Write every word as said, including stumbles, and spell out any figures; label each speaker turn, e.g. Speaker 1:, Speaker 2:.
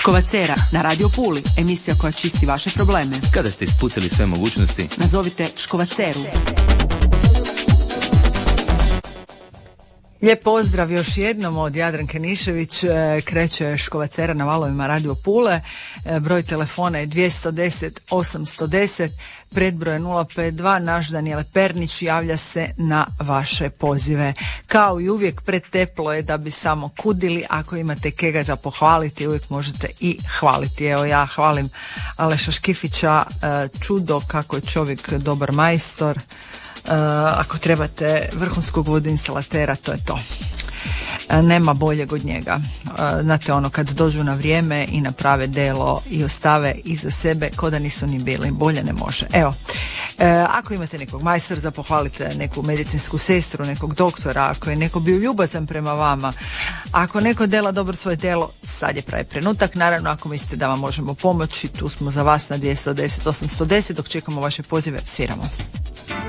Speaker 1: Škovacera na Radio Puli, emisija koja čisti vaše probleme.
Speaker 2: Kada ste ispucali sve mogućnosti,
Speaker 1: nazovite Škovaceru.
Speaker 3: Lijep pozdrav još jednom od Jadranke Nišević. Kreće Škovacera na valovima Radio Pule. Broj telefona je dvjesto deset osamsto deset, predbroj nula pet dva. Naš Danijele Pernić javlja se na vaše pozive. Kao i uvijek, preteplo je da bi samo kudili. Ako imate kega za pohvaliti, uvijek možete i hvaliti. Evo, ja hvalim Aleša Škifića, čudo kako je čovjek dobar majstor. Uh, ako trebate vrhunskog vodoinstalatera, to je to. Uh, nema boljeg od njega. Uh, znate, ono, kad dođu na vrijeme i naprave delo i ostave iza sebe ko da nisu ni bili, bolje ne može. Evo, uh, ako imate nekog majstora za pohvalite, neku medicinsku sestru, nekog doktora, ako je neko bio ljubazan prema vama, ako neko dela dobro svoje delo, sad je pravi trenutak. Naravno, ako mislite da vam možemo pomoći, tu smo za vas na dvjesto deset osamsto deset. Dok čekamo vaše pozive, sviramo.